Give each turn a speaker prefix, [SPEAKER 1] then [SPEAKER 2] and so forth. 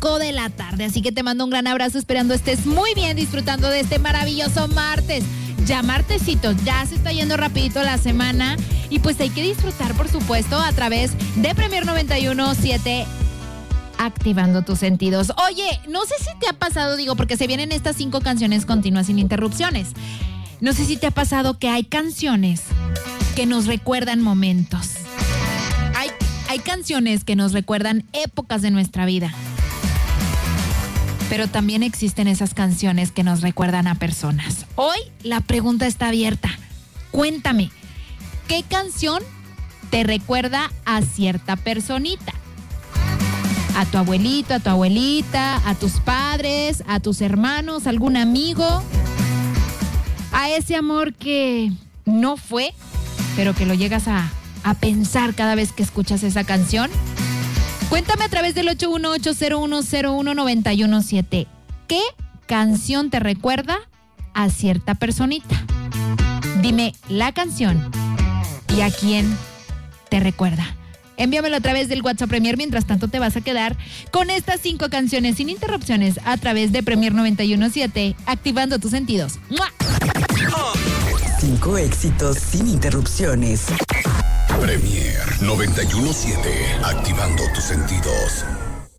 [SPEAKER 1] 5 de la tarde. Así que te mando un gran abrazo, esperando estés muy bien, disfrutando de este maravilloso martes. Ya martesito, ya se está yendo rapidito la semana y pues hay que disfrutar, por supuesto, a través de Premier 91.7, activando tus sentidos. Oye, no sé si te ha pasado, porque se vienen estas 5 canciones continuas sin interrupciones. No sé si te ha pasado que hay canciones que nos recuerdan momentos. Hay canciones que nos recuerdan épocas de nuestra vida. Pero también existen esas canciones que nos recuerdan a personas. Hoy la pregunta está abierta. Cuéntame, ¿qué canción te recuerda a cierta personita? A tu abuelito, a tu abuelita, a tus padres, a tus hermanos, algún amigo. A ese amor que no fue, pero que lo llegas a pensar cada vez que escuchas esa canción. Cuéntame a través del 818-0101-917. ¿Qué canción te recuerda a cierta personita? Dime la canción y a quién te recuerda. Envíamelo a través del WhatsApp Premier. Mientras tanto, te vas a quedar con estas 5 canciones sin interrupciones a través de Premier 91.7, activando tus sentidos. ¡Mua!
[SPEAKER 2] 5 éxitos sin interrupciones.
[SPEAKER 3] Premier 91.7, activando tus sentidos.